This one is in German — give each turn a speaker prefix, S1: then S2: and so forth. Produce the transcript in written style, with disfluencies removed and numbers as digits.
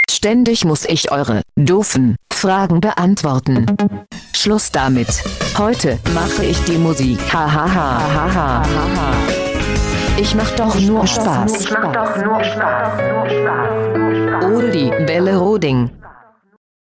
S1: Ständig muss ich eure doofen Fragen beantworten. Schluss damit. Heute mache ich die Musik. Hahaha. Ich mach doch nur Spaß. Uli Belle Roding.